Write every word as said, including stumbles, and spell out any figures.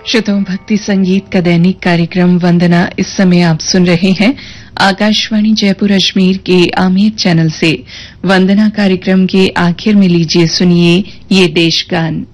श्रोताओं, भक्ति संगीत का दैनिक कार्यक्रम वंदना इस समय आप सुन रहे हैं आकाशवाणी जयपुर अजमेर के आमेर चैनल से। वंदना कार्यक्रम के आखिर में लीजिए सुनिए ये देशगान।